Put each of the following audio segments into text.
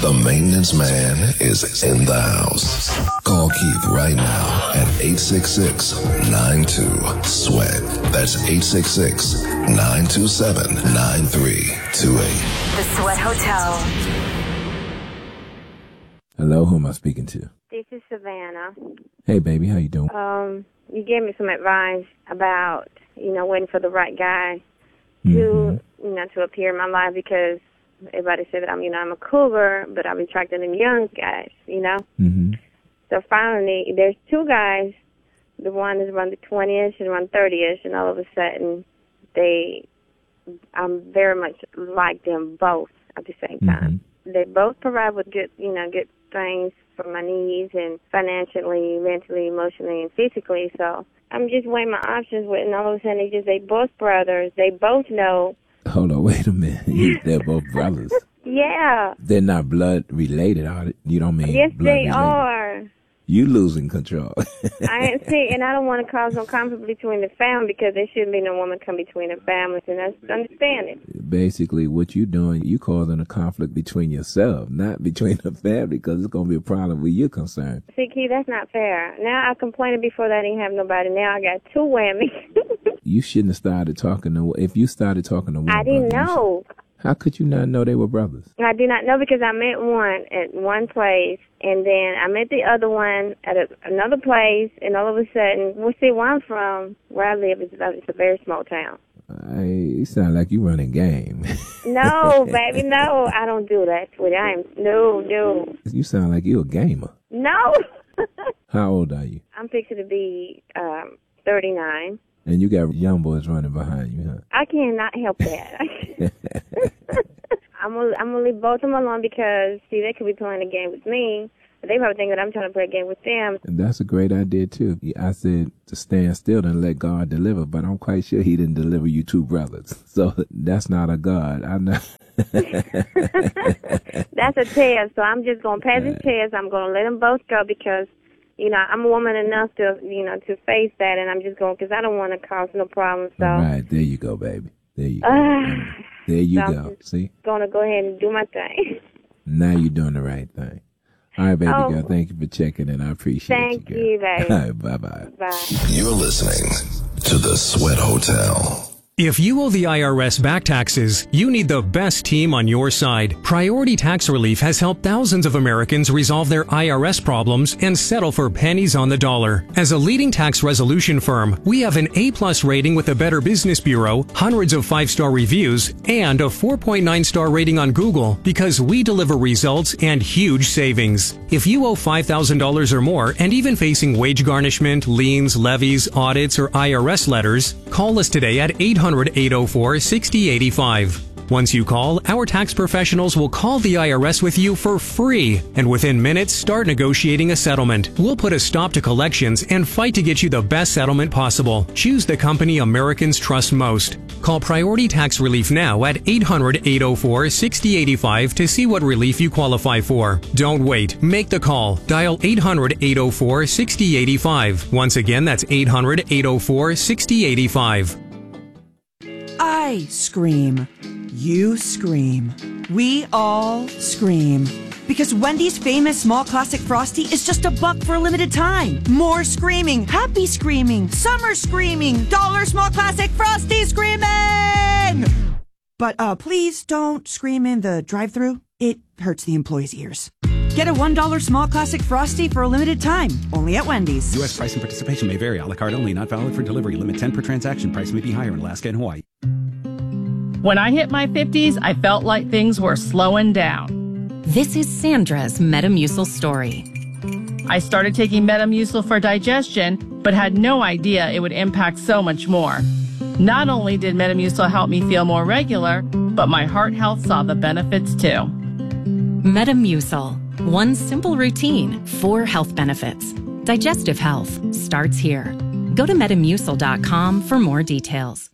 The maintenance man is in the house. Call Keith right now at 866-92-SWEAT. That's 866-927-9328. The Sweat Hotel. Hello, who am I speaking to? This is Savannah. Hey, baby, how you doing? You gave me some advice about, waiting for the right guy to appear in my life, because everybody said that I'm a cougar, but I'm attracted to young guys, Mm-hmm. So finally, there's two guys. The one is around the 20-ish and around 30-ish, and all of a sudden, I'm very much like them both at the same time. Mm-hmm. They both provide with good things for my needs, and financially, mentally, emotionally, and physically. So I'm just weighing my options with, and all of a sudden, they both brothers. They both know. Hold on, wait a minute. They're both brothers. Yeah. They're not blood related, are they? You don't mean? Yes, blood they related. are. You losing control. I see, and I don't want to cause no conflict between the family, because there shouldn't be no woman come between the families, and that's understanding. Basically, what you're doing, you causing a conflict between yourself, not between the family, because it's going to be a problem where you're concerned. See, Keith, that's not fair. Now I complained before that I didn't have nobody. Now I got two whammies. You shouldn't have started talking to. If you started talking to one, I didn't know. How could you not know they were brothers? I did not know, because I met one at one place, and then I met the other one at another place, and all of a sudden, where I'm from, where I live, it's a very small town. You sound like you running game. No, baby, no, I don't do that, sweetie. No. You sound like you a gamer. No. How old are you? I'm fixing to be 39. And you got young boys running behind you, huh? I cannot help that. I'm gonna leave both of them alone, because, see, they could be playing a game with me, but they probably think that I'm trying to play a game with them. And that's a great idea, too. I said to stand still and let God deliver, but I'm quite sure he didn't deliver you two brothers. So that's not a God. I know. That's a test, so I'm just going to pass this test. I'm going to let them both go, because, I'm a woman enough to, to face that, and I'm just going, because I don't want to cause no problems. So. All right, there you go, baby. There you go. There you go. See? Going to go ahead and do my thing. Now you're doing the right thing. All right, baby girl. Thank you for checking in. I appreciate you, girl. Thank you, baby. All right, bye-bye. Bye. You're listening to The Sweat Hotel. If you owe the IRS back taxes, you need the best team on your side. Priority Tax Relief has helped thousands of Americans resolve their IRS problems and settle for pennies on the dollar. As a leading tax resolution firm, we have an A+ rating with the Better Business Bureau, hundreds of 5-star reviews, and a 4.9-star rating on Google, because we deliver results and huge savings. If you owe $5,000 or more and even facing wage garnishment, liens, levies, audits, or IRS letters, call us today at 800-804-6085. Once you call, our tax professionals will call the IRS with you for free, and within minutes start negotiating a settlement. We'll put a stop to collections and fight to get you the best settlement possible. Choose the company Americans trust most. Call Priority Tax Relief now at 800-804-6085 to see what relief you qualify for. Don't wait. Make the call. Dial 800-804-6085. Once again, that's 800-804-6085. I scream. You scream. We all scream. Because Wendy's famous small classic Frosty is just $1 for a limited time. More screaming, happy screaming, summer screaming, dollar small classic Frosty screaming! But please don't scream in the drive-thru. It hurts the employees' ears. Get a $1 small classic Frosty for a limited time, only at Wendy's. U.S. price and participation may vary. A la carte only, not valid for delivery. Limit 10 per transaction. Price may be higher in Alaska and Hawaii. When I hit my 50s, I felt like things were slowing down. This is Sandra's Metamucil story. I started taking Metamucil for digestion, but had no idea it would impact so much more. Not only did Metamucil help me feel more regular, but my heart health saw the benefits too. Metamucil. One simple routine, 4 health benefits. Digestive health starts here. Go to Metamucil.com for more details.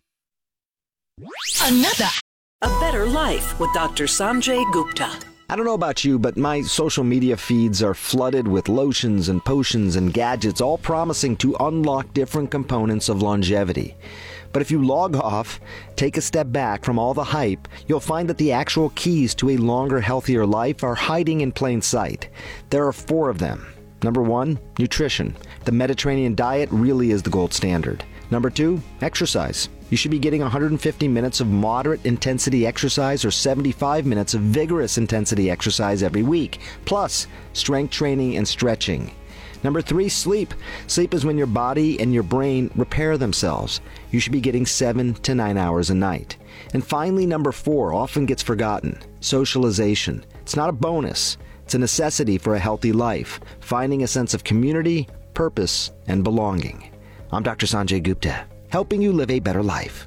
Another A Better Life with Dr. Sanjay Gupta. I don't know about you, but my social media feeds are flooded with lotions and potions and gadgets, all promising to unlock different components of longevity. But if you log off, take a step back from all the hype, you'll find that the actual keys to a longer, healthier life are hiding in plain sight. There are 4 of them. Number 1, nutrition. The Mediterranean diet really is the gold standard. Number 2, exercise. You should be getting 150 minutes of moderate intensity exercise or 75 minutes of vigorous intensity exercise every week, plus strength training and stretching. Number 3, sleep. Sleep is when your body and your brain repair themselves. You should be getting 7 to 9 hours a night. And finally, number 4 often gets forgotten. Socialization. It's not a bonus. It's a necessity for a healthy life, finding a sense of community, purpose, and belonging. I'm Dr. Sanjay Gupta, helping you live a better life.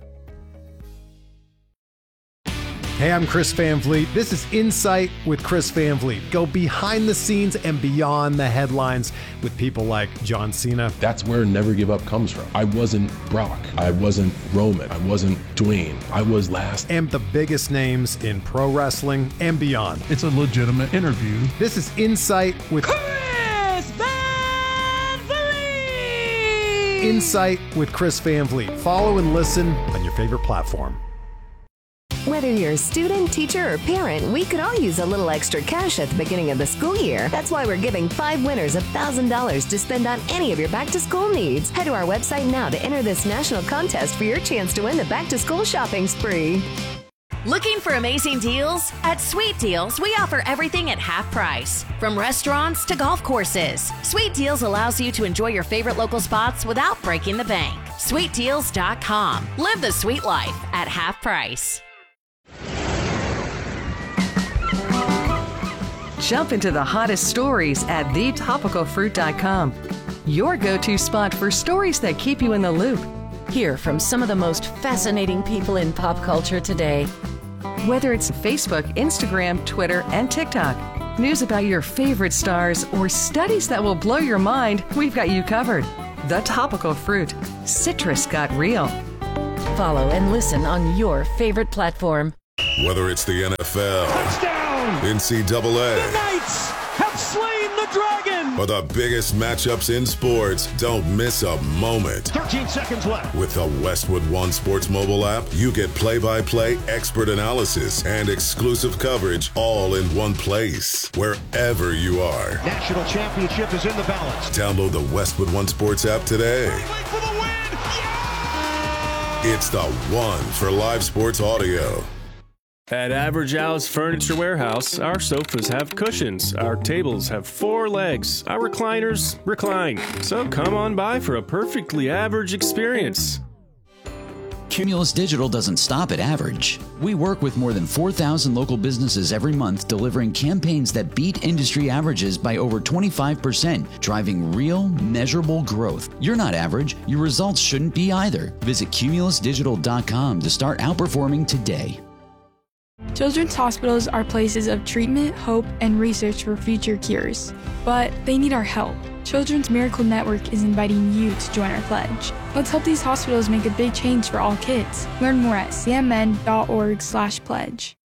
Hey, I'm Chris Van Vliet. This is Insight with Chris Van Vliet. Go behind the scenes and beyond the headlines with people like John Cena. That's where Never Give Up comes from. I wasn't Brock. I wasn't Roman. I wasn't Dwayne. I was last. And the biggest names in pro wrestling and beyond. It's a legitimate interview. This is Insight with Chris Van Vliet! Insight with Chris Van Vliet. Follow and listen on your favorite platform. Whether you're a student, teacher, or parent, we could all use a little extra cash at the beginning of the school year. That's why we're giving 5 winners $1,000 to spend on any of your back-to-school needs. Head to our website now to enter this national contest for your chance to win the back-to-school shopping spree. Looking for amazing deals? At Sweet Deals, we offer everything at half price. From restaurants to golf courses, Sweet Deals allows you to enjoy your favorite local spots without breaking the bank. SweetDeals.com. Live the sweet life at half price. Jump into the hottest stories at thetopicalfruit.com. Your go-to spot for stories that keep you in the loop. Hear from some of the most fascinating people in pop culture today. Whether it's Facebook, Instagram, Twitter, and TikTok, news about your favorite stars, or studies that will blow your mind, we've got you covered. The Topical Fruit. Citrus got real. Follow and listen on your favorite platform. Whether it's the NFL, touchdown, NCAA, the Knights have slain the dragon, or the biggest matchups in sports, don't miss a moment. 13 seconds left. With the Westwood One Sports mobile app, you get play-by-play expert analysis and exclusive coverage all in one place, wherever you are. National championship is in the balance. Download the Westwood One Sports app today. Wait for the win! Yeah! It's the one for live sports audio. At Average Al's Furniture Warehouse, our sofas have cushions, our tables have 4 legs, our recliners recline. So come on by for a perfectly average experience. Cumulus Digital doesn't stop at average. We work with more than 4,000 local businesses every month, delivering campaigns that beat industry averages by over 25%, driving real, measurable growth. You're not average. Your results shouldn't be either. Visit cumulusdigital.com to start outperforming today. Children's hospitals are places of treatment, hope, and research for future cures. But they need our help. Children's Miracle Network is inviting you to join our pledge. Let's help these hospitals make a big change for all kids. Learn more at cmn.org/pledge.